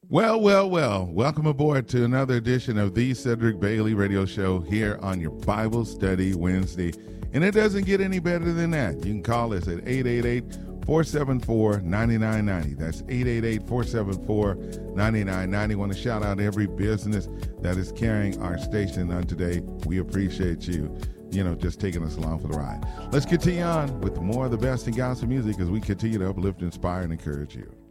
Well, well, well. Welcome aboard to another edition of the Cedric Bailey Radio Show here on your Bible Study Wednesday. And it doesn't get any better than that. You can call us at 888-474-9990. That's 888-474-9990. Want to shout out every business that is carrying our station on today. We appreciate you, just taking us along for the ride. Let's continue on with more of the best in gospel music as we continue to uplift, inspire, and encourage you.